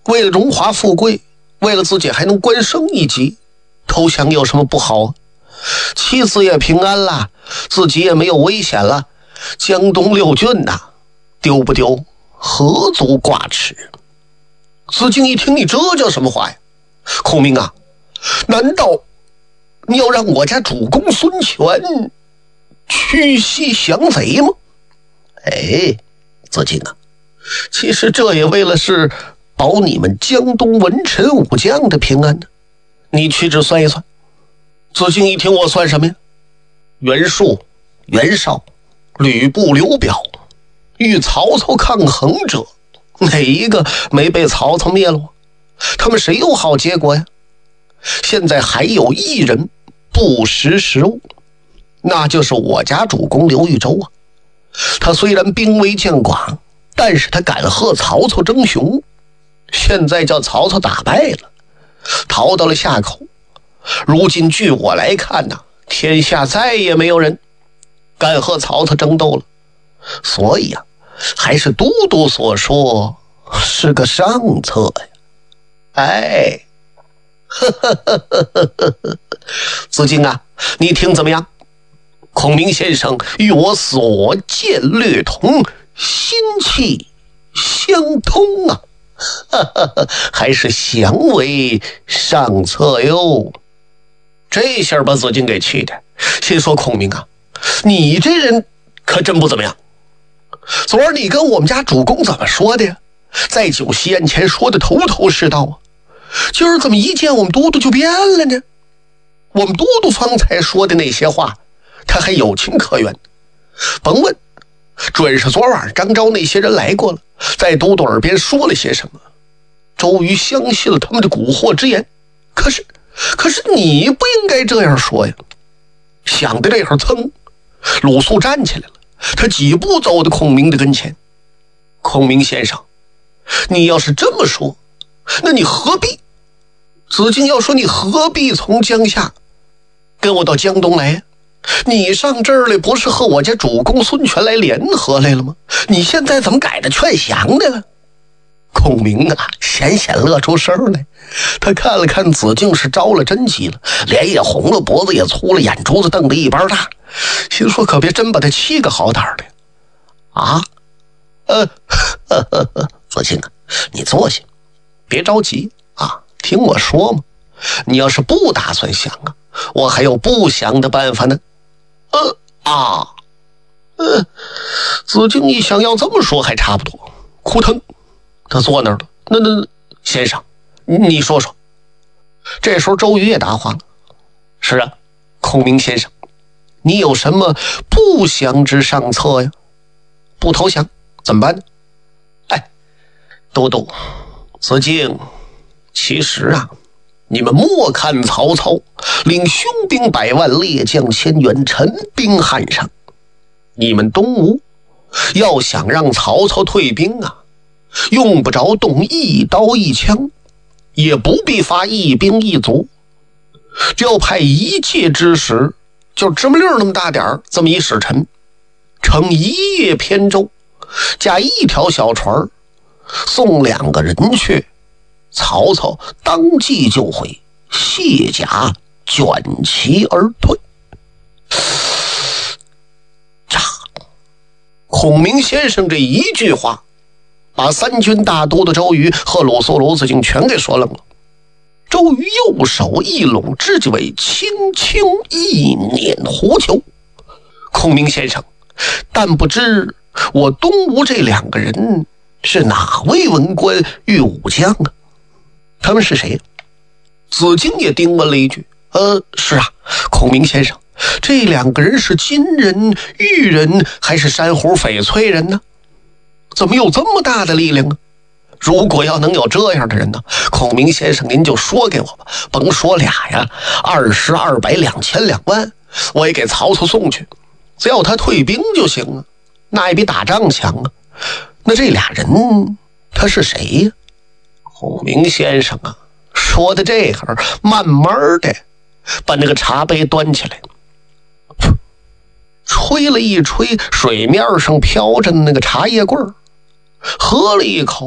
为了荣华富贵，为了自己还能官升一级，投降有什么不好啊？妻子也平安了，自己也没有危险了，江东六郡呐，丢不丢何足挂齿。子敬一听，你这叫什么话呀？孔明啊，难道你要让我家主公孙权屈膝降贼吗？哎，子敬啊，其实这也为了是保你们江东文臣武将的平安呢。你屈指算一算。子敬一听，我算什么呀？袁术、袁绍、吕布、刘表，与曹操抗衡者，哪一个没被曹操灭了？他们谁有好结果呀？现在还有一人不识时务，那就是我家主公刘豫州啊。他虽然兵微将寡，但是他敢和曹操争雄，现在叫曹操打败了，逃到了夏口。如今据我来看呐，天下再也没有人敢和曹操争斗了。所以啊，还是都督所说是个上策呀。哎，子敬啊，你听怎么样？孔明先生与我所见略同，心气相通啊，还是降为上策哟。这下把子敬给气的，心说孔明啊，你这人可真不怎么样。昨儿你跟我们家主公怎么说的呀？在酒席宴前说的头头是道啊，今儿怎么一见我们都督就变了呢？我们都督方才说的那些话，他还有情可原。甭问，准是昨晚张昭那些人来过了，在都督耳边说了些什么，周瑜相信了他们的蛊惑之言。可是你不应该这样说呀。想的这会儿，噌，鲁肃站起来了，他几步走到孔明的跟前。孔明先生，你要是这么说，那你何必？子敬要说，你何必从江夏跟我到江东来呀？你上这儿来不是和我家主公孙权来联合来了吗？你现在怎么改的劝降的了？孔明啊，显乐出声来。他看了看子敬，是着了真急了，脸也红了，脖子也粗了，眼珠子瞪得一般大，心说可别真把他气个好歹的啊！子敬啊，你坐下，别着急啊，听我说嘛。你要是不打算降啊，我还有不降的办法呢。子敬一想，要这么说还差不多，扑腾，他坐那儿了。那先生，你说说。这时候周瑜也答话了：是啊，孔明先生，你有什么不降之上策呀？不投降怎么办呢？哎，都督，子敬，其实啊，你们莫看曹操领雄兵100万，列将千员，陈兵汉上，你们东吴要想让曹操退兵啊，用不着动一刀一枪，也不必发一兵一卒，只要派一介之使，就芝麻粒那么大点儿，这么一使臣，乘一叶扁舟，驾一条小船，送2个人去，曹操当即就会卸甲卷旗而退。孔明先生这一句话，把三军大都的周瑜和鲁肃、鲁子敬全给说愣了。周瑜右手一拢指甲尾，轻轻一捻狐裘：孔明先生，但不知我东吴这2个人是哪位文官与武将啊？他们是谁？子敬也叮问了一句：是啊，孔明先生，这2个人是金人、玉人还是珊瑚翡翠人呢？怎么有这么大的力量啊？如果要能有这样的人呢，孔明先生您就说给我吧，甭说俩呀，20、200、2000、2万，我也给曹操送去，只要他退兵就行啊，那也比打仗强啊。那这俩人他是谁呀？孔明先生啊，说的这会儿，慢慢的把那个茶杯端起来，吹了一吹水面上飘着的那个茶叶棍儿，喝了一口，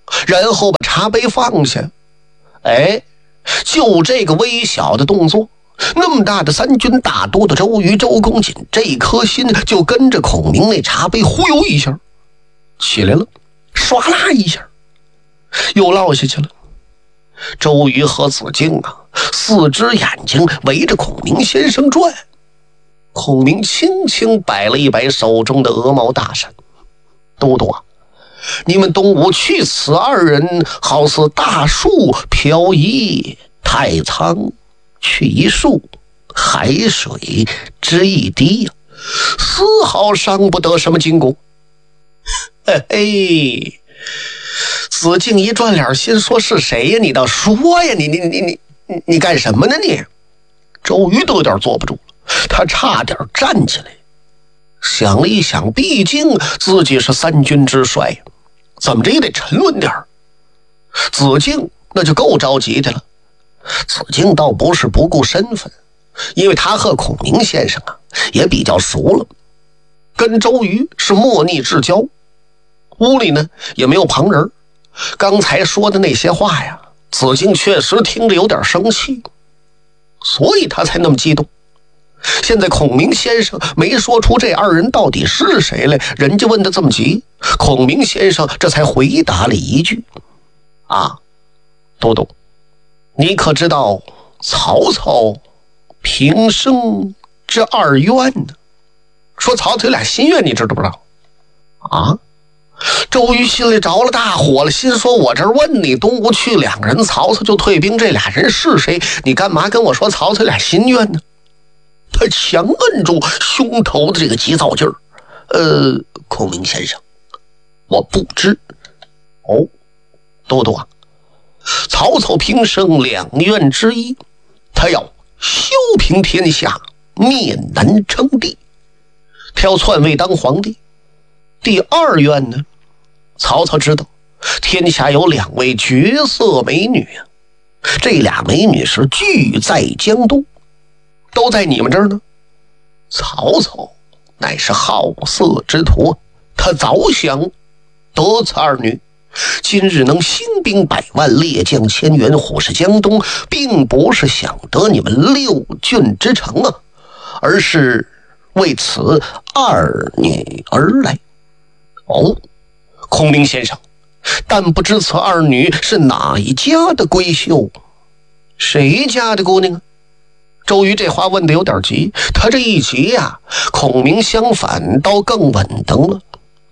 然后把茶杯放下。哎，就这个微小的动作，那么大的三军大都的周瑜、周公瑾，这颗心就跟着孔明那茶杯忽悠一下起来了，唰啦一下又落下去了。周瑜和子敬啊，四只眼睛围着孔明先生转。孔明轻轻摆了一摆手中的鹅毛大扇：“都督啊，你们东吴去此二人，好似大树漂移，太仓去一树，海水之一滴呀，丝毫伤不得什么筋骨。”嘿嘿，子敬一转脸，心说：“是谁呀？你倒说呀！你干什么呢你？”周瑜都有点坐不住了，他差点站起来，想了一想，毕竟自己是三军之帅，怎么着也得沉稳点。子敬那就够着急的了。子敬倒不是不顾身份，因为他和孔明先生啊也比较熟了，跟周瑜是莫逆之交。屋里呢也没有旁人，刚才说的那些话呀，子敬确实听着有点生气，所以他才那么激动。现在孔明先生没说出这二人到底是谁来，人家问得这么急，孔明先生这才回答了一句：“啊，都督，你可知道曹操平生这二愿呢？”说曹操有俩心愿，你知道不知道？啊？周瑜心里着了大火了，心说：“我这问你，东吴去两个人，曹操就退兵，这俩人是谁？你干嘛跟我说曹操有俩心愿呢？”他强摁住胸头的这个急躁劲儿。孔明先生，我不知。哦，都督啊，曹操平生两愿之一，他要修平天下，面南称帝，他要篡位当皇帝。第二愿呢，曹操知道天下有两位绝色美女啊，这俩美女是俱在江东，都在你们这儿呢。曹操乃是好色之徒，他早想得此二女，今日能兴兵100万，列将1000员，虎视江东，并不是想得你们6郡之城啊，而是为此二女而来。哦，孔明先生，但不知此二女是哪一家的闺秀？谁家的姑娘啊？周瑜这话问得有点急，他这一急呀，孔明相反倒更稳当了。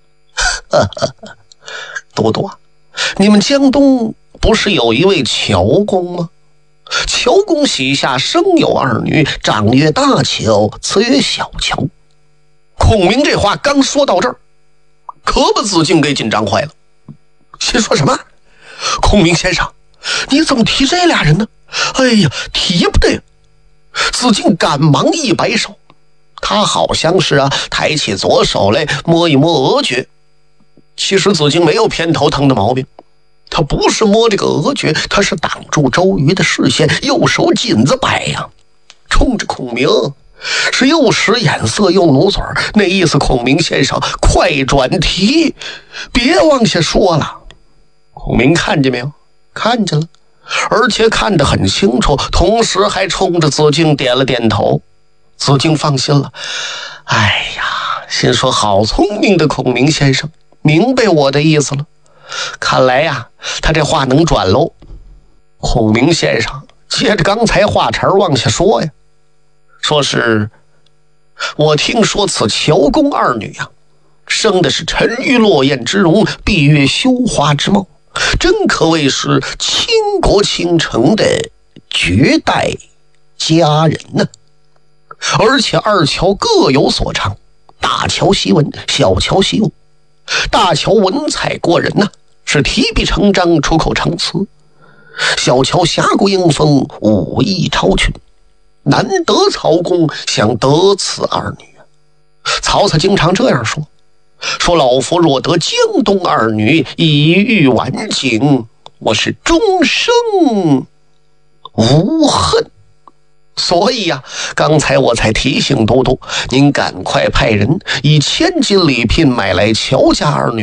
都督啊，你们江东不是有一位乔公吗？乔公膝下生有二女，长曰大乔，次曰小乔。孔明这话刚说到这儿，可把子敬给紧张坏了，心说什么？孔明先生，你怎么提这俩人呢？哎呀，提不得。子敬赶忙一摆手，他好像是抬起左手来摸一摸额角。其实子敬没有偏头疼的毛病，他不是摸这个额角，他是挡住周瑜的视线，右手紧子摆呀，冲着孔明是又使眼色又努嘴，那意思孔明先生快转题，别往下说了。孔明看见没有？看见了，而且看得很清楚，同时还冲着子敬点了点头。子敬放心了，哎呀，心说好聪明的孔明先生，明白我的意思了，看来呀，他这话能转喽。孔明先生接着刚才话茬往下说呀，说是我听说此乔公二女啊，生的是沉鱼落雁之容，闭月羞花之貌，真可谓是倾国倾城的绝代佳人呢。而且二乔各有所长，大乔习文，小乔习武。大乔文采过人呐，是提笔成章，出口成词；小乔侠骨英风，武艺超群。难得曹公想得此二女啊！曹操经常这样说，说老夫若得江东二女，以遇晚景，我是终生无恨。所以呀，刚才我才提醒都督，您赶快派人以1000金礼聘买来乔家二女，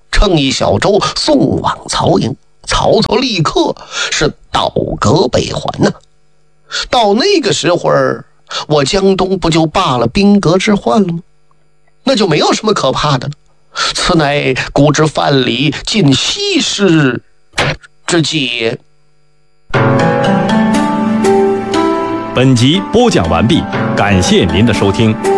乘一小舟送往曹营。曹操立刻是倒戈北还呢。到那个时候我江东不就罢了兵革之患了吗？那就没有什么可怕的了。此乃古之范蠡尽西施之计。 本集播讲完毕，感谢您的收听。